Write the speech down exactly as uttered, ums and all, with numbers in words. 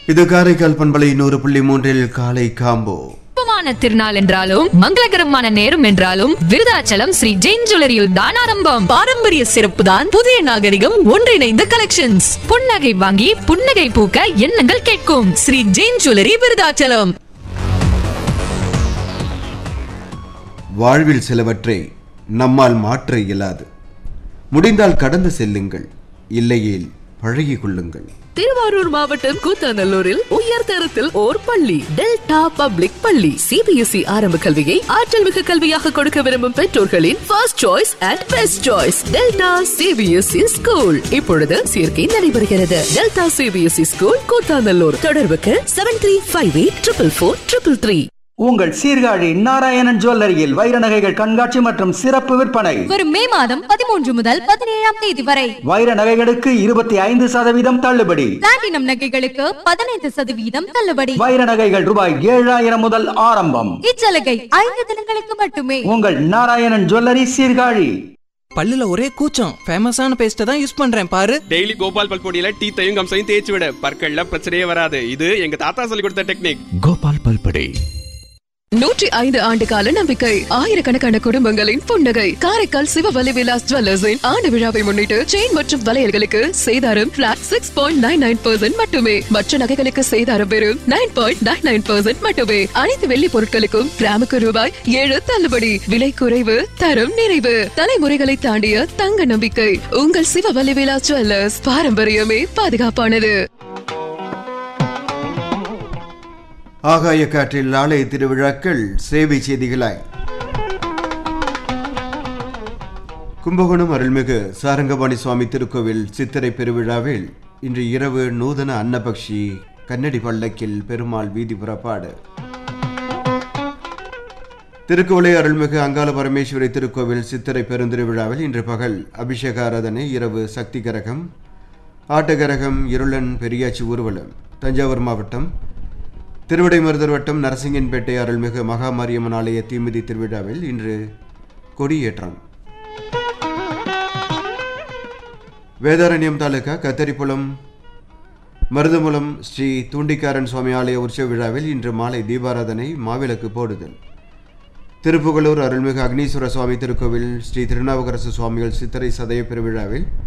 இது காரைக்கால் பண்பலை நூறு புள்ளி மூன்றில் காலை காம்போ. திருநாள் என்றாலும் மங்களகரமான நேரம் என்றாலும் விருதாச்சலம் ஸ்ரீ ஜெயின் ஜுவல்லரியில் தான் ஆரம்பம். பாரம்பரிய சிறப்பு தான் புதிய நாகரிகம் ஒன்றிணைந்த கலெக்ஷன்ஸ். புன்னகை வாங்கி புன்னகை பூக்க எண்ணங்கள் கேட்கும் ஸ்ரீ ஜெயின் ஜுவல்லரி விருதாச்சலம். வாழ்வில் சிலவற்றை நம்மால் மாற்ற இயலாது. முடிந்தால் கடந்து செல்லுங்கள், இல்லையேல் பழகி கொள்ளுங்கள். திருவாரூர் மாவட்டம் கூத்தாநல்லூரில் உயர்தரத்தில் ஓர் பள்ளி, டெல்டா பப்ளிக் பள்ளி. சிபிஎஸ்இ ஆரம்ப கல்வியை ஆற்றல் மிகு கல்வியாக கொடுக்க விரும்பும் பெற்றோர்களின் first choice and best choice delta CBSE school. இப்பொழுது சேர்க்கை நடைபெறுகிறது. Delta CBSE school Koothanallur. தொடர்புக்கு seven three five eight triple four triple three. உங்கள் சீர்காழி நாராயணன் ஜுவல்லரியில் வைர நகைகள் கண்காட்சி மற்றும் சிறப்பு விற்பனை வரும் மே மாதம் பதிமூன்று முதல் பதினேழாம் தேதி வரை. வைர நகைகளுக்கு இருபத்தி ஐந்து சதவீதம் தள்ளுபடி. பிளாட்டினம் நகைகளுக்கு பதினைந்து சதவீதம் தள்ளுபடி. வைர நகைகள் ரூபாய் ஏழாயிரம் முதல் ஆரம்பம். இச்சலுகை ஐந்து தினங்களுக்கு மட்டுமே. உங்கள் நாராயணன் ஜுவல்லரி சீர்காழி. பல்லுல ஒரே கூச்சம், ஃபேமஸான பேஸ்ட் தான் யூஸ் பண்றேன் பாரு. டெய்லி கோபால் பல்பொடியில டீத்தையும் கம்சையும் தேய்ச்சி விட பற்கள்ல பிரச்சனையே வராது. இது எங்க தாத்தா சொல்லி கொடுத்த டெக்னிக். கோபால் பல்பொடி. நூற்றி ஐந்து ஆண்டு கால நம்பிக்கை, ஆயிரக்கணக்கான குடும்பங்களின் புன்னகை. காரைக்கால் சிவவலி விலாஸ் ஜுவல்லர்ஸின் ஆண்டு விழாவை முன்னிட்டு செயின் மற்றும் வளையல்களுக்கு சேதாரம் plot six point nine nine percent மட்டுமே. மற்ற நகைகளுக்கு சேதாரம் வெறும் nine point nine nine percent மட்டுமே. அனைத்து வெள்ளி பொருட்களுக்கும் கிராமுக்கு ரூபாய் ஏழு தள்ளுபடி. விலை குறைவு, தரம் நிறைவு. தலைமுறைகளை தாண்டிய தங்க நம்பிக்கை உங்கள் சிவவலி விலாஸ் ஜுவல்லர்ஸ். பாரம்பரியமே பாதுகாப்பானது. ஆகாய காற்றில் ஆலய திருவிழாக்கள் சேவை செய்திகளாய். கும்பகோணம் அருள்மிகு சாரங்கபாணி சுவாமி திருக்கோவில் சித்திரை பெருவிழாவில் இன்று இரவு நூதன அன்னபக்ஷி கன்னடி பல்லக்கில் பெருமாள் வீதி புறப்பாடு. திருக்கோளை அருள்மிகு அங்காள பரமேஸ்வரி திருக்கோவில் சித்திரை பெருந்திருவிழாவில் இன்று பகல் அபிஷேக ஆராதனை, இரவு சக்தி கரகம், ஆட்டகரகம், இருளன் பெரியாச்சி ஊர்வலம். தஞ்சாவூர் மாவட்டம் திருவிடைமருதூர் வட்டம் நரசிங்கன்பேட்டை அருள்மிகு மகாமாரியம்மன் ஆலய தீமிதி திருவிழாவில் இன்று கொடியேற்றம். வேதாரண்யம் தாலுகா கத்தரிப்புலம் மருதமுலம் ஸ்ரீ தூண்டிக்காரன் சுவாமி ஆலய உற்சவ விழாவில் இன்று மாலை தீபாராதனை, மாவிளக்கு போடுதல். திருப்புகலூர் அருள்மிகு அக்னீஸ்வர சுவாமி திருக்கோவில் ஸ்ரீ திருநாவுக்கரசு சுவாமிகள் சித்திரை சதய பெருவிழாவில்